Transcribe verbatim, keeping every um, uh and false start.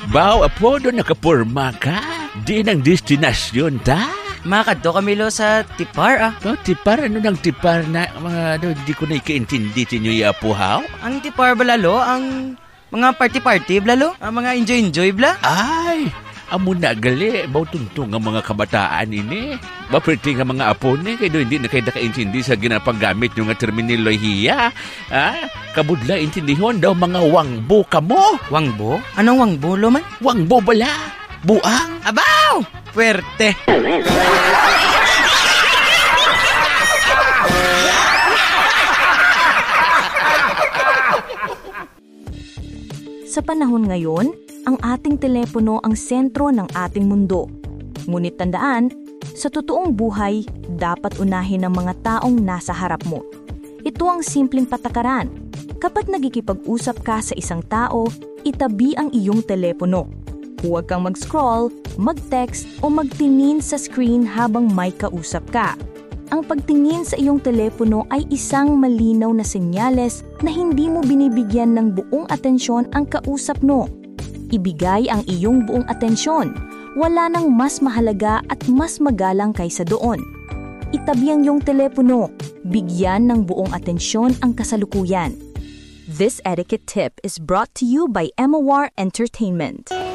Baw, apo, doon nakapurma ka. Di ng destinasyon, ta? Makadto kami lo sa tipar ah. To, tipar? Ano ng tipar na mga, ano, di ko na ikaintindi tinyo apo, haw? Ang tipar bala lo, ang mga party-party bala lo, ang mga enjoy-enjoy bala. Ay, amo na gali, bautungtong ang mga kabataan ini. Maperti nga mga apo ni, kaya hindi na kayo nakaintindi sa ginapanggamit yung nga terminolohiya. Ah, kabudla intindihon daw mga wangbo ka mo. Wangbo? Anong wangbo lo man? Wangbo bala? Buang? Abaw! Puwerte! Sa panahon ngayon, ang ating telepono ang sentro ng ating mundo. Ngunit tandaan, sa totoong buhay, dapat unahin ng mga taong nasa harap mo. Ito ang simpleng patakaran. Kapag nagkikipag-usap ka sa isang tao, itabi ang iyong telepono. Huwag kang mag-scroll, mag-text o magtingin sa screen habang may kausap ka. Ang pagtingin sa iyong telepono ay isang malinaw na senyales na hindi mo binibigyan ng buong atensyon ang kausap mo. Ibigay ang iyong buong atensyon. Wala nang mas mahalaga at mas magalang kaysa doon. Itabi ang iyong telepono. Bigyan ng buong atensyon ang kasalukuyan. This etiquette tip is brought to you by Emawar Entertainment.